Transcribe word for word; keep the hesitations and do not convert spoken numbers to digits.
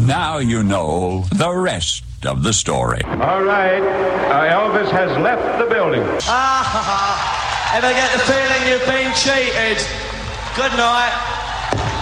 Now you know the rest of the story. All right. Uh, Elvis has left the building. Ah, ever get the feeling you've been cheated? Good night.